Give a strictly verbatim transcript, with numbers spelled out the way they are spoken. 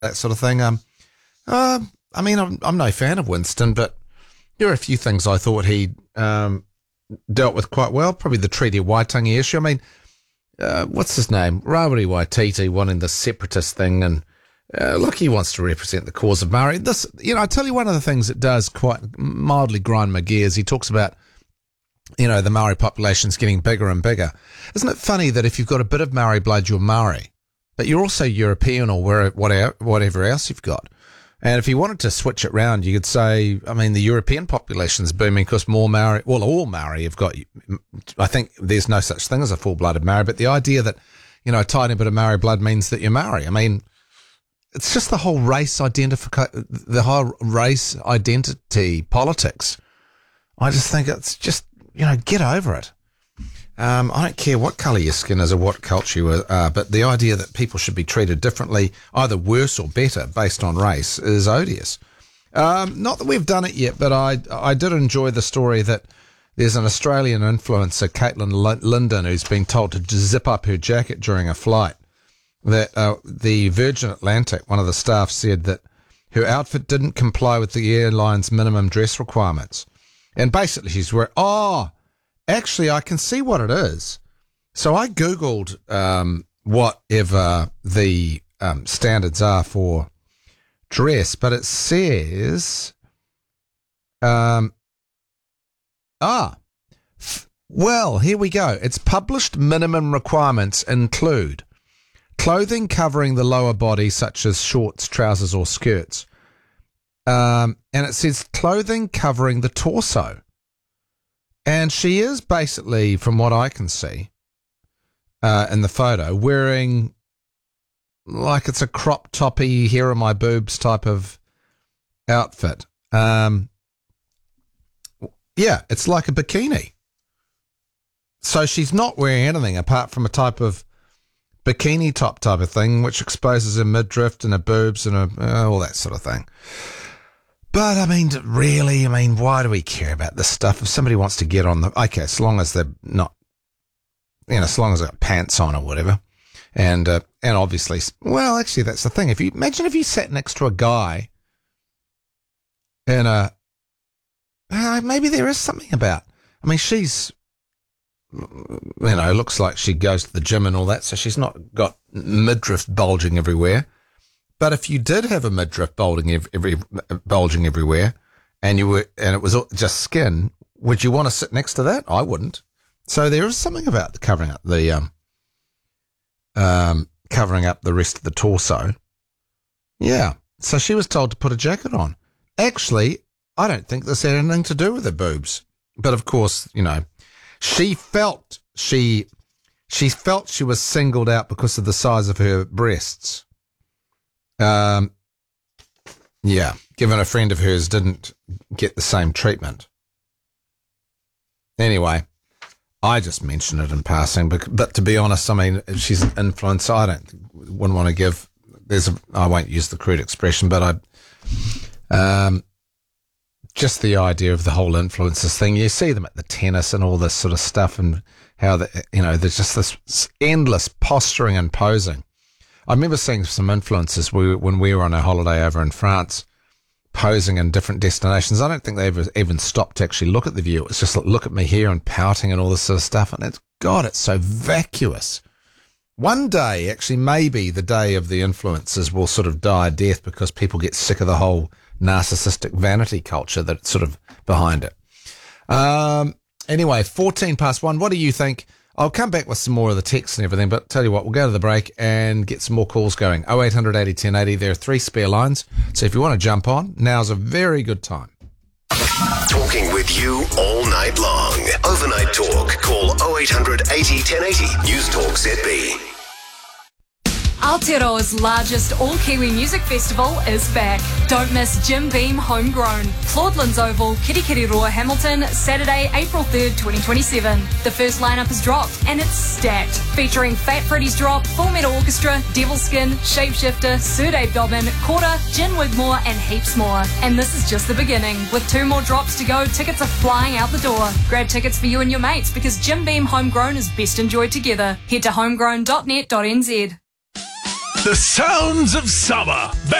that sort of thing. Um, uh, I mean, I'm, I'm no fan of Winston, but there are a few things I thought he um, dealt with quite well. Probably the Treaty of Waitangi issue. I mean, uh, what's his name? Rawiri Waititi wanting the separatist thing, and uh, look, he wants to represent the cause of Maori. This, you know, I tell you, one of the things that does quite mildly grind my gears, he talks about, you know, the Maori population's getting bigger and bigger. Isn't it funny that if you've got a bit of Maori blood, you're Maori, but you're also European or whatever, whatever else you've got? And if you wanted to switch it round, you could say, I mean, the European population's booming because more Maori, well, all Maori have got, I think there's no such thing as a full-blooded Maori, but the idea that, you know, a tiny bit of Maori blood means that you're Maori. I mean, it's just the whole race identification, the whole race identity politics. I just think it's just, you know, get over it. Um, I don't care what colour your skin is or what culture you are, but the idea that people should be treated differently, either worse or better, based on race is odious. Um, not that we've done it yet, but I I did enjoy the story that there's an Australian influencer, Caitlin Linden, who's been told to zip up her jacket during a flight. That uh, the Virgin Atlantic, one of the staff said that her outfit didn't comply with the airline's minimum dress requirements. And basically she's wearing, oh, actually, I can see what it is. So I Googled um, whatever the um, standards are for dress, but it says, um, ah, f- well, here we go. Its published minimum requirements include clothing covering the lower body, such as shorts, trousers, or skirts. Um, and it says clothing covering the torso. And she is basically, from what I can see uh, in the photo, wearing like it's a crop toppy, here are my boobs type of outfit. Um, yeah, it's like a bikini. So she's not wearing anything apart from a type of bikini top type of thing, which exposes her midriff and her boobs and her, uh, all that sort of thing. But, I mean, really, I mean, why do we care about this stuff? If somebody wants to get on the, okay, as long as they're not, you know, as long as they've got pants on or whatever. And, uh, and obviously, well, actually, that's the thing. If you, imagine if you sat next to a guy in a, uh, maybe there is something about, I mean, she's, you know, looks like she goes to the gym and all that, so she's not got midriff bulging everywhere. But if you did have a midriff bulging every, every bulging everywhere, and you were, and it was just skin, would you want to sit next to that? I wouldn't. So there is something about the covering up the um, um, covering up the rest of the torso. Yeah. So she was told to put a jacket on. Actually, I don't think this had anything to do with her boobs. But of course, you know, she felt she she felt she was singled out because of the size of her breasts. Um, yeah, given a friend of hers didn't get the same treatment. Anyway, I just mentioned it in passing, but, but to be honest, I mean, if she's an influencer, I don't, wouldn't want to give, there's a, I won't use the crude expression, but I, um, just the idea of the whole influencers thing, you see them at the tennis and all this sort of stuff and how, the, you know, there's just this endless posturing and posing. I remember seeing some influencers we, when we were on a holiday over in France, posing in different destinations. I don't think they ever even stopped to actually look at the view. It was just like, look at me here and pouting and all this sort of stuff. And it's, God, it's so vacuous. One day, actually, maybe the day of the influencers will sort of die a death because people get sick of the whole narcissistic vanity culture that's sort of behind it. Um, anyway, fourteen past one. What do you think? I'll come back with some more of the text and everything, but tell you what, we'll go to the break and get some more calls going. oh eight hundred eighty ten eighty. There are three spare lines, so if you want to jump on, now's a very good time. Talking with you all night long. Overnight Talk. Call oh eight hundred eighty ten eighty. News Talk Z B. Aotearoa's largest all-Kiwi music festival is back. Don't miss Jim Beam Homegrown. Claudelands Oval, Kirikiriroa, Hamilton, Saturday, April third, twenty twenty-seven. The first lineup is dropped and it's stacked, featuring Fat Freddy's Drop, Full Metal Orchestra, Devilskin, Shapeshifter, Sir Dave Dobbin, Quarter, Jen Wigmore and heaps more. And this is just the beginning. With two more drops to go, tickets are flying out the door. Grab tickets for you and your mates because Jim Beam Homegrown is best enjoyed together. Head to homegrown dot net dot n z. The sounds of summer.